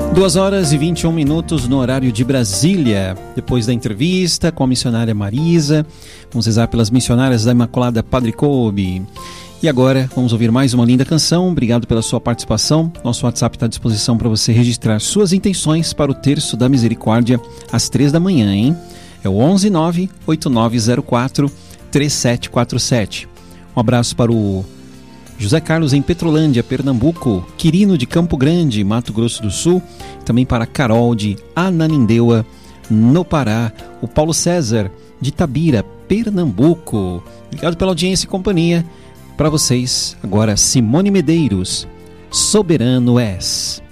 2h21 no horário de Brasília. Depois da entrevista com a missionária Marisa, vamos rezar pelas missionárias da Imaculada Padre Coube. E agora vamos ouvir mais uma linda canção. Obrigado pela sua participação. Nosso WhatsApp está à disposição para você registrar suas intenções para o Terço da Misericórdia às 3 da manhã, hein? É o 119-8904-3747. Um abraço para o José Carlos em Petrolândia, Pernambuco, Quirino de Campo Grande, Mato Grosso do Sul, também para Carol de Ananindeua, no Pará, o Paulo César de Tabira, Pernambuco. Obrigado pela audiência e companhia. Para vocês, agora Simone Medeiros, Soberano És.